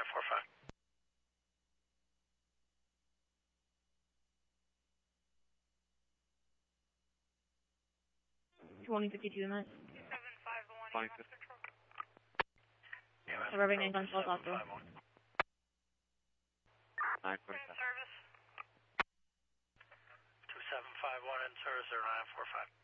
945. 2052 minutes. 751 EMS control. Rubbing 9 guns, Los Alto. 945. In service. 2751 in service 0945.